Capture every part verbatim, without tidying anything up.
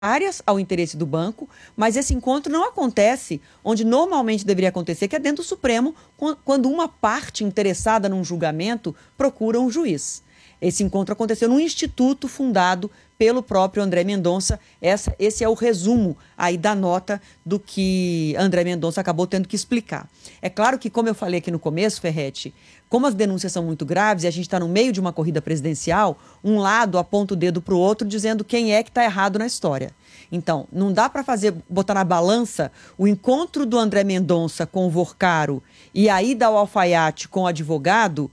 contrárias ao interesse do banco, mas esse encontro não acontece onde normalmente deveria acontecer, que é dentro do Supremo, quando uma parte interessada num julgamento procura um juiz. Esse encontro aconteceu num instituto fundado pelo próprio André Mendonça. Essa, esse é o resumo aí da nota do que André Mendonça acabou tendo que explicar. É claro que, como eu falei aqui no começo, Ferretti, como as denúncias são muito graves e a gente está no meio de uma corrida presidencial, um lado aponta o dedo para o outro dizendo quem é que está errado na história. Então, não dá para fazer, botar na balança o encontro do André Mendonça com o Vorcaro e a ida ao alfaiate com o advogado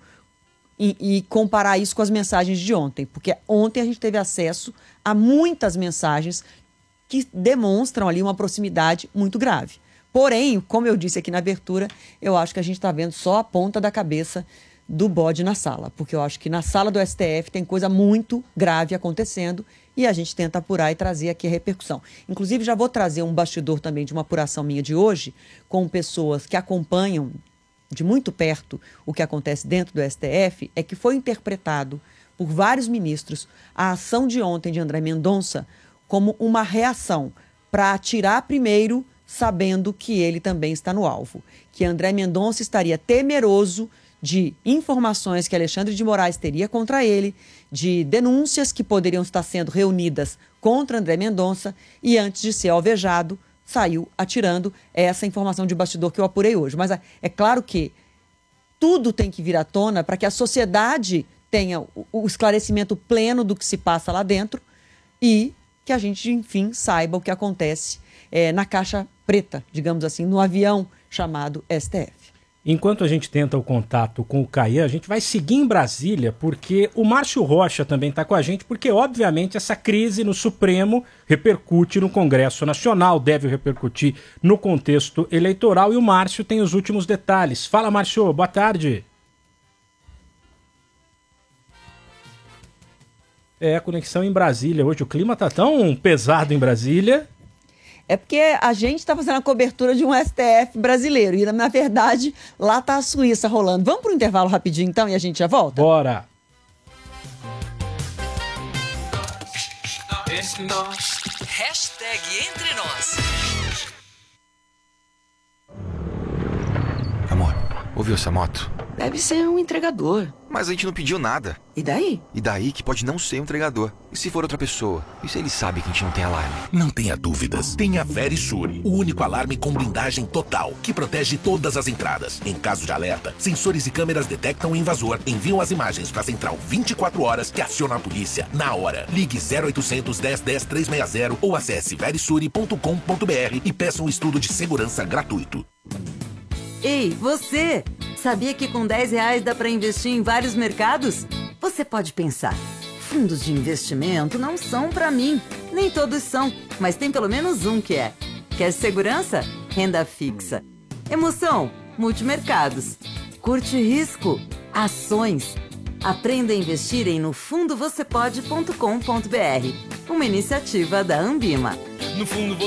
e, e comparar isso com as mensagens de ontem. Porque ontem a gente teve acesso a muitas mensagens que demonstram ali uma proximidade muito grave. Porém, como eu disse aqui na abertura, eu acho que a gente está vendo só a ponta da cabeça do bode na sala. Porque eu acho que na sala do S T F tem coisa muito grave acontecendo e a gente tenta apurar e trazer aqui a repercussão. Inclusive, já vou trazer um bastidor também de uma apuração minha de hoje, com pessoas que acompanham de muito perto o que acontece dentro do S T F, é que foi interpretado por vários ministros a ação de ontem de André Mendonça como uma reação para atirar primeiro, sabendo que ele também está no alvo. Que André Mendonça estaria temeroso de informações que Alexandre de Moraes teria contra ele, de denúncias que poderiam estar sendo reunidas contra André Mendonça e, antes de ser alvejado, saiu atirando. Essa informação de bastidor que eu apurei hoje. Mas é claro que tudo tem que vir à tona para que a sociedade tenha o esclarecimento pleno do que se passa lá dentro e que a gente, enfim, saiba o que acontece é, na caixa preta, digamos assim, no avião chamado S T F. Enquanto a gente tenta o contato com o Caian, a gente vai seguir em Brasília, porque o Márcio Rocha também está com a gente, porque, obviamente, essa crise no Supremo repercute no Congresso Nacional, deve repercutir no contexto eleitoral, e o Márcio tem os últimos detalhes. Fala, Márcio, boa tarde. É, a conexão em Brasília. Hoje o clima tá tão pesado em Brasília. É porque a gente está fazendo a cobertura de um S T F brasileiro e, na verdade, lá está a Suíça rolando. Vamos para o intervalo rapidinho, então, e a gente já volta? Bora! Hashtag Entre Nós. Amor, ouviu essa moto? Deve ser um entregador. Mas a gente não pediu nada. E daí? E daí que pode não ser um entregador. E se for outra pessoa? E se ele sabe que a gente não tem alarme? Não tenha dúvidas. Tenha Verisure, o único alarme com blindagem total, que protege todas as entradas. Em caso de alerta, sensores e câmeras detectam o invasor, enviam as imagens para a central vinte e quatro horas, que aciona a polícia na hora. Ligue zero oitocentos, dez, dez, trezentos e sessenta ou acesse verisure ponto com ponto br e peça um estudo de segurança gratuito. Ei, você! Sabia que com dez reais dá para investir em vários mercados? Você pode pensar, fundos de investimento não são para mim. Nem todos são, mas tem pelo menos um que é. Quer segurança? Renda fixa. Emoção? Multimercados. Curte risco? Ações. Aprenda a investir em no fundo você pode ponto com ponto br. Uma iniciativa da Ambima. No fundo